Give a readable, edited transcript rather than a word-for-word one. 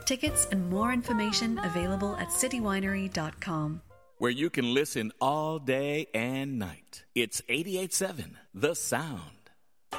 Tickets and more information available at citywinery.com. Where you can listen all day and night. It's 88.7 The Sound.